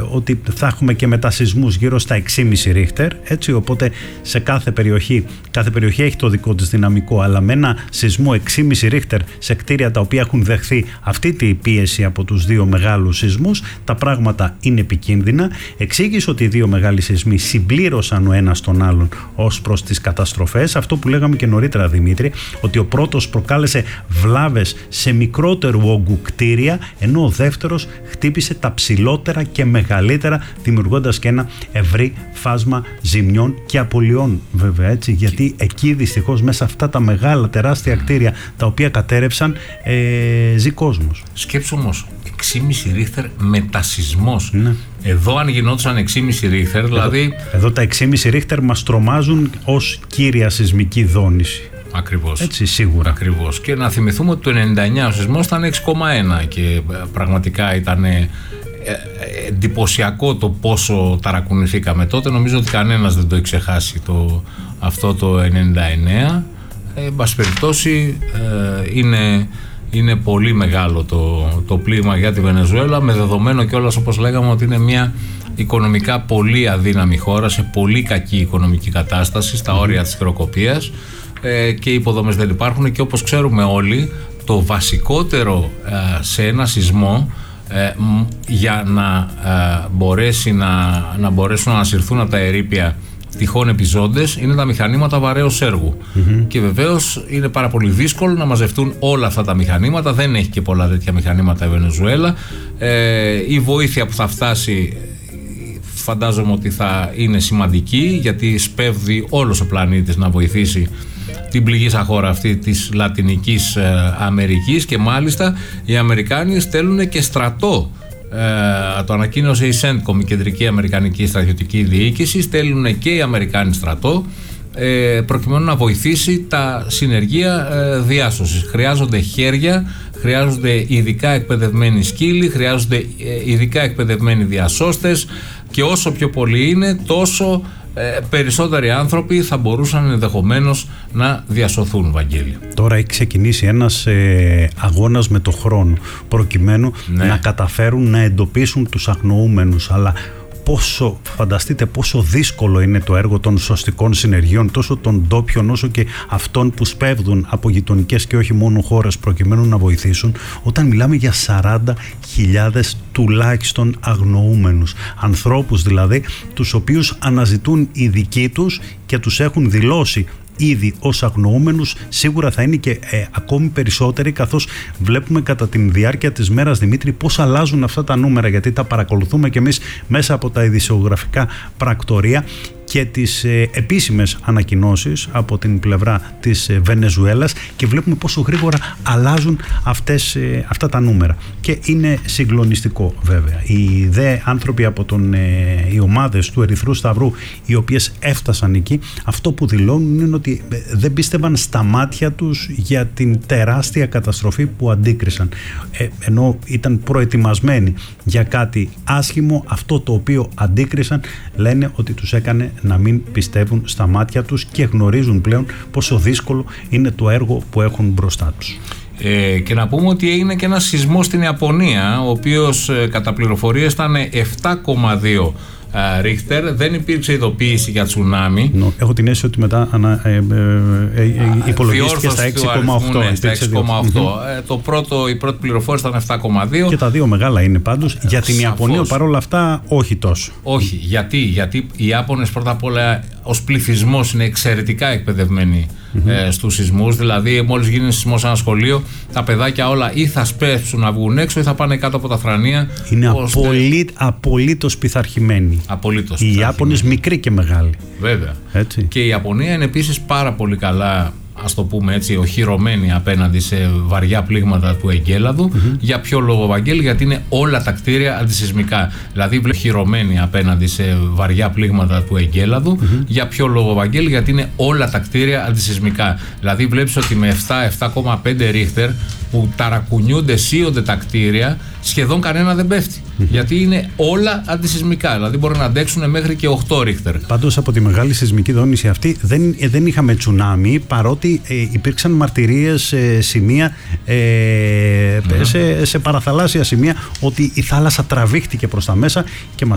ότι θα έχουμε και μετασυσμούς γύρω στα 6,5 ρίχτερ, έτσι, οπότε σε κάθε περιοχή έχει το δικό της δυναμικό, αλλά με ένα σεισμό 6,5 ρίχτερ σε κτίρια τα οποία έχουν δεχθεί αυτή τη πίεση από τους δύο μεγάλους σεισμούς, τα πράγματα είναι επικίνδυνα. Εξήγησε ότι οι δύο μεγάλοι σεισμοί συμπλήρωσαν ο ένας τον άλλον ως προς τις καταστροφές. Αυτό που λέγαμε και νωρίτερα, Δημήτρη, ότι ο πρώτος προκάλεσε βλάβες σε μικρότερου όγκου κτίρια, ενώ ο δεύτερος χτύπησε τα ψηλότερα και μεγαλύτερα, δημιουργώντας και ένα ευρύ φάσμα ζημιών και απολειών, βέβαια, έτσι, γιατί εκεί δυστυχώς μέσα αυτά τα μεγάλα τεράστια κτίρια τα οποία κατέρευσαν ζει κόσμος. Σκέψου όμως, 6,5 ρίχτερ μετασυσμός. Ναι. Εδώ αν γινόντουσαν 6,5 ρίχτερ, δηλαδή... Εδώ τα 6,5 ρίχτερ μας τρομάζουν ως κύρια σεισμική δόνηση. Ακριβώς. Έτσι, σίγουρα. Ακριβώς. Και να θυμηθούμε ότι το 99 ο σεισμός ήταν 6,1 και πραγματικά ήταν εντυπωσιακό το πόσο ταρακουνηθήκαμε τότε. Νομίζω ότι κανένας δεν το έχει ξεχάσει αυτό το 99. Εν πάση περιπτώσει, είναι πολύ μεγάλο το πλήγμα για τη Βενεζουέλα, με δεδομένο κιόλας, όπως λέγαμε, ότι είναι μια οικονομικά πολύ αδύναμη χώρα, σε πολύ κακή οικονομική κατάσταση, στα όρια της χρεοκοπίας, και οι υποδομές δεν υπάρχουν, και όπως ξέρουμε όλοι, το βασικότερο σε ένα σεισμό, για να μπορέσουν να ανασυρθούν από τα ερείπια τυχόν επιζώντες, είναι τα μηχανήματα βαρέως έργου. Και βεβαίως είναι πάρα πολύ δύσκολο να μαζευτούν όλα αυτά τα μηχανήματα. Δεν έχει και πολλά τέτοια μηχανήματα η Βενεζουέλα. Η βοήθεια που θα φτάσει, φαντάζομαι ότι θα είναι σημαντική, γιατί σπέβδει όλος ο πλανήτης να βοηθήσει την πληγήσα χώρα αυτή της Λατινικής Αμερικής, και μάλιστα οι Αμερικάνοι στέλνουν και στρατό. Το ανακοίνωσε η CENTCOM, η Κεντρική Αμερικανική Στρατιωτική Διοίκηση. Στέλνουν και οι Αμερικάνοι στρατό, προκειμένου να βοηθήσει τα συνεργεία διάσωσης. Χρειάζονται χέρια, χρειάζονται ειδικά εκπαιδευμένοι σκύλοι, χρειάζονται ειδικά εκπαιδευμένοι διασώστες, και όσο πιο πολλοί είναι, τόσο περισσότεροι άνθρωποι θα μπορούσαν ενδεχομένως να διασωθούν, Βαγγέλη. Τώρα έχει ξεκινήσει ένας αγώνας με το χρόνο, προκειμένου να καταφέρουν να εντοπίσουν τους αγνοούμενους, αλλά φανταστείτε πόσο δύσκολο είναι το έργο των σωστικών συνεργείων, τόσο των ντόπιων όσο και αυτών που σπέβδουν από γειτονικές και όχι μόνο χώρες προκειμένου να βοηθήσουν, όταν μιλάμε για 40.000 τουλάχιστον αγνοούμενους, ανθρώπους δηλαδή, τους οποίους αναζητούν οι δικοί τους και τους έχουν δηλώσει ήδη ως αγνοούμενους. Σίγουρα θα είναι και ακόμη περισσότεροι, καθώς βλέπουμε κατά τη διάρκεια της μέρας, Δημήτρη, πώς αλλάζουν αυτά τα νούμερα, γιατί τα παρακολουθούμε και εμείς μέσα από τα ειδησιογραφικά πρακτορία και τις επίσημες ανακοινώσεις από την πλευρά της Βενεζουέλας, και βλέπουμε πόσο γρήγορα αλλάζουν αυτά τα νούμερα, και είναι συγκλονιστικό βέβαια. Οι δε άνθρωποι από οι ομάδες του Ερυθρού Σταυρού, οι οποίες έφτασαν εκεί, αυτό που δηλώνουν είναι ότι δεν πίστευαν στα μάτια τους για την τεράστια καταστροφή που αντίκρισαν, ενώ ήταν προετοιμασμένοι για κάτι άσχημο. Αυτό το οποίο αντίκρισαν, λένε ότι τους έκανε να μην πιστεύουν στα μάτια τους, και γνωρίζουν πλέον πόσο δύσκολο είναι το έργο που έχουν μπροστά τους. Και να πούμε ότι έγινε και ένα σεισμός στην Ιαπωνία, ο οποίος κατά πληροφορίες ήταν 7,2 Ρίχτερ. Δεν υπήρξε ειδοποίηση για τσουνάμι. Έχω την αίσθηση ότι μετά υπολογίστηκε στα 6,8. Η πρώτη πληροφόρηση ήταν 7,2. Και τα δύο μεγάλα είναι πάντως. Για την Ιαπωνία παρόλα αυτά όχι τόσο. Όχι. Γιατί οι Ιάπωνες πρώτα απ' όλα ως πληθυσμός είναι εξαιρετικά εκπαιδευμένοι στους σεισμούς. Δηλαδή, μόλις γίνει σεισμός σε ένα σχολείο, τα παιδάκια όλα ή θα σπεύσουν να βγουν έξω ή θα πάνε κάτω από τα θρανία. Είναι απολύτως πειθαρχημένοι. Οι Ιάπωνες μικροί και μεγάλοι. Βέβαια. Έτσι. Και η Ιαπωνία είναι επίσης πάρα πολύ καλά, ας το πούμε έτσι, οχυρωμένη απέναντι σε βαριά πλήγματα του εγκέλαδου. Για ποιο λόγο, Βαγγέλη? Γιατί είναι όλα τα κτίρια αντισεισμικά. Δηλαδή, οχυρωμένη απέναντι σε βαριά πλήγματα του εγκέλαδου. Για ποιο λόγο, Βαγγέλη? Γιατί είναι όλα τα κτίρια αντισεισμικά. Δηλαδή, βλέπεις ότι με 7,5 Ρίχτερ που ταρακουνιούνται, σύονται τα κτίρια, σχεδόν κανένα δεν πέφτει. Γιατί είναι όλα αντισεισμικά. Δηλαδή μπορεί να αντέξουν μέχρι και 8 Ρίχτερ. Πάντως από τη μεγάλη σεισμική δόνηση αυτή δεν είχαμε τσουνάμι, παρότι υπήρξαν μαρτυρίες σε σημεία, σε παραθαλάσσια σημεία, ότι η θάλασσα τραβήχτηκε προς τα μέσα, και μας